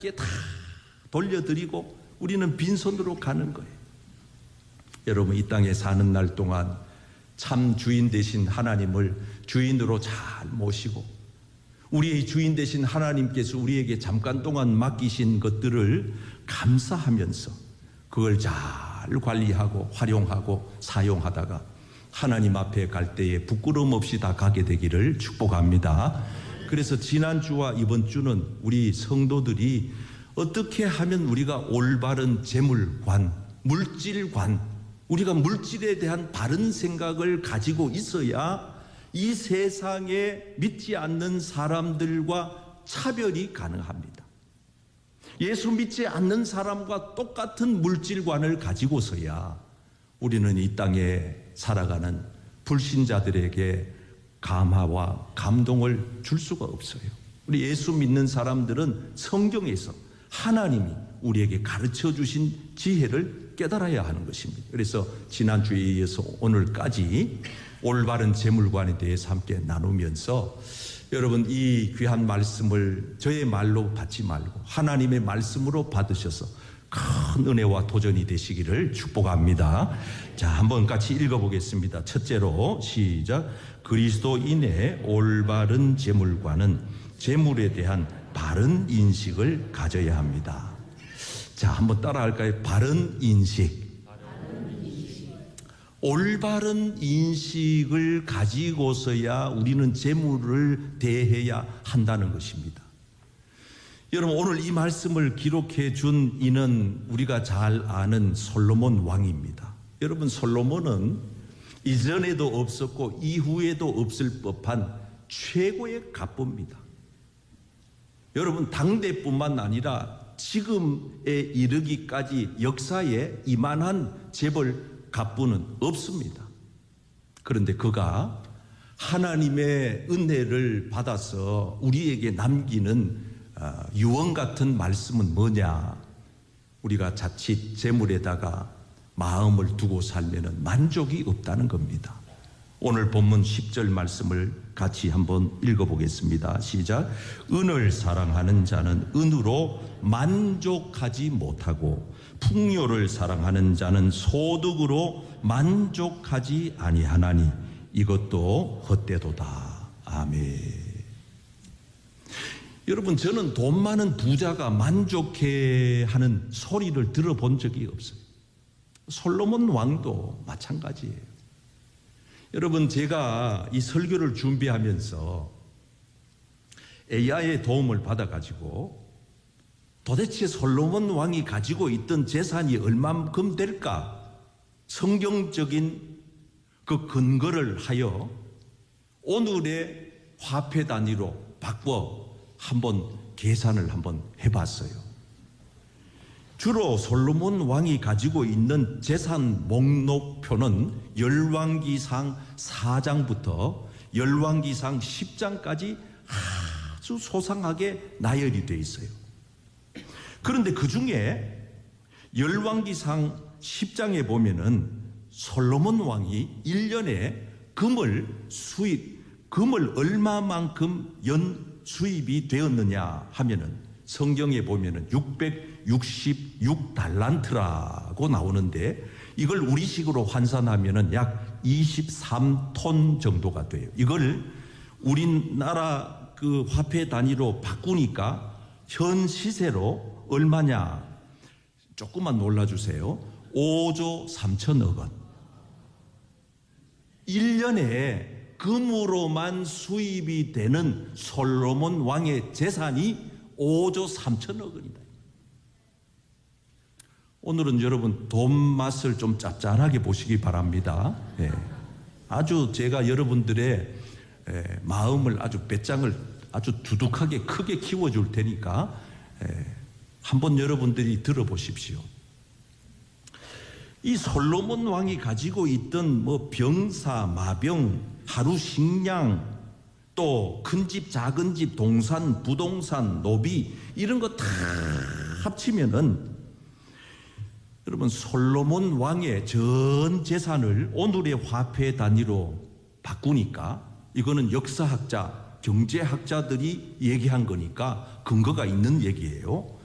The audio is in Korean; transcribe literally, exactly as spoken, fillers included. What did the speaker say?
다 돌려드리고 우리는 빈손으로 가는 거예요. 여러분, 이 땅에 사는 날 동안 참 주인 되신 하나님을 주인으로 잘 모시고 우리의 주인 되신 하나님께서 우리에게 잠깐 동안 맡기신 것들을 감사하면서 그걸 잘 관리하고 활용하고 사용하다가 하나님 앞에 갈 때에 부끄러움 없이 다 가게 되기를 축복합니다. 그래서 지난주와 이번 주는 우리 성도들이 어떻게 하면 우리가 올바른 재물관, 물질관, 우리가 물질에 대한 바른 생각을 가지고 있어야 이 세상에 믿지 않는 사람들과 차별이 가능합니다. 예수 믿지 않는 사람과 똑같은 물질관을 가지고서야 우리는 이 땅에 살아가는 불신자들에게 감화와 감동을 줄 수가 없어요. 우리 예수 믿는 사람들은 성경에서 하나님이 우리에게 가르쳐 주신 지혜를 깨달아야 하는 것입니다. 그래서 지난주에 이어서 오늘까지 올바른 재물관에 대해서 함께 나누면서 여러분, 이 귀한 말씀을 저의 말로 받지 말고 하나님의 말씀으로 받으셔서 큰 은혜와 도전이 되시기를 축복합니다. 자, 한번 같이 읽어보겠습니다. 첫째로 시작. 그리스도인의 올바른 재물관은 재물에 대한 바른 인식을 가져야 합니다. 자, 한번 따라할까요? 바른 인식. 올바른 인식을 가지고서야 우리는 재물을 대해야 한다는 것입니다. 여러분, 오늘 이 말씀을 기록해 준 이는 우리가 잘 아는 솔로몬 왕입니다. 여러분, 솔로몬은 이전에도 없었고 이후에도 없을 법한 최고의 갑부입니다. 여러분, 당대뿐만 아니라 지금에 이르기까지 역사에 이만한 재벌 갑부는 없습니다. 그런데 그가 하나님의 은혜를 받아서 우리에게 남기는 유언 같은 말씀은 뭐냐? 우리가 자칫 재물에다가 마음을 두고 살면 만족이 없다는 겁니다. 오늘 본문 십 절 말씀을 같이 한번 읽어보겠습니다. 시작. 은을 사랑하는 자는 은으로 만족하지 못하고 풍요를 사랑하는 자는 소득으로 만족하지 아니하나니 이것도 헛되도다. 아멘. 여러분, 저는 돈 많은 부자가 만족해하는 소리를 들어본 적이 없어요. 솔로몬 왕도 마찬가지예요. 여러분, 제가 이 설교를 준비하면서 에이아이의 도움을 받아가지고 도대체 솔로몬 왕이 가지고 있던 재산이 얼마만큼 될까? 성경적인 그 근거를 하여 오늘의 화폐 단위로 바꿔 한번 계산을 한번 해봤어요. 주로 솔로몬 왕이 가지고 있는 재산 목록표는 열왕기상 사 장부터 열왕기상 십 장까지 아주 소상하게 나열이 되어 있어요. 그런데 그 중에 열왕기상 십 장에 보면은 솔로몬 왕이 일 년에 금을 수입, 금을 얼마만큼 연 수입이 되었느냐 하면은 성경에 보면은 육백육십육 달란트라고 나오는데 이걸 우리식으로 환산하면은 약 이십삼 톤 정도가 돼요. 이걸 우리나라 그 화폐 단위로 바꾸니까 현 시세로 얼마냐? 조금만 놀라주세요. 오조 삼천억 원. 일 년에 금으로만 수입이 되는 솔로몬 왕의 재산이 오조 삼천억 원이다. 오늘은 여러분 돈 맛을 좀 짭짤하게 보시기 바랍니다. 예. 아주 제가 여러분들의 예, 마음을 아주 배짱을 아주 두둑하게 크게 키워줄 테니까 예, 한번 여러분들이 들어보십시오. 이 솔로몬 왕이 가지고 있던 뭐 병사, 마병, 하루 식량, 또 큰 집, 작은 집, 동산, 부동산, 노비 이런 거 다 합치면은 여러분 솔로몬 왕의 전 재산을 오늘의 화폐 단위로 바꾸니까 이거는 역사학자, 경제학자들이 얘기한 거니까 근거가 있는 얘기예요.